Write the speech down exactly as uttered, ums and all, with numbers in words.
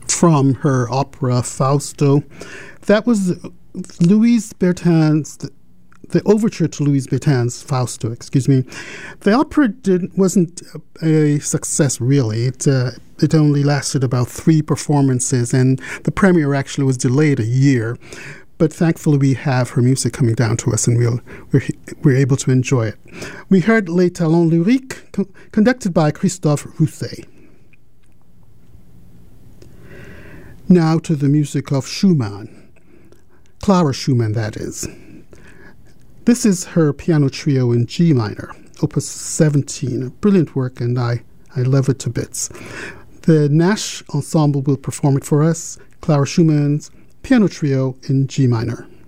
from her opera Fausto. That was Louise Bertin's, the, the overture to Louise Bertin's Fausto, excuse me. The opera did, wasn't a success, really. It, uh, it only lasted about three performances, and the premiere actually was delayed a year. But thankfully, we have her music coming down to us, and we'll, we're, we're able to enjoy it. We heard Les Talents Lyriques, co- conducted by Christophe Rousset. Now to the music of Schumann. Clara Schumann, that is. This is her piano trio in G minor, opus seventeen, a brilliant work, and I, I love it to bits. The Nash Ensemble will perform it for us, Clara Schumann's piano trio in G minor.